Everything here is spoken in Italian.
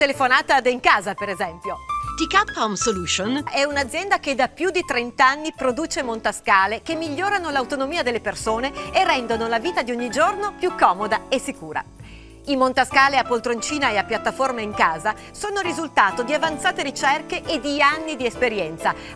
Telefonata ad Encasa, per esempio. TCAP Home Solution È un'azienda che da più di 30 anni produce montascale che migliorano l'autonomia delle persone e rendono la vita di ogni giorno più comoda e sicura. I montascale a poltroncina e a piattaforma in casa sono risultato di avanzate ricerche e di anni di esperienza,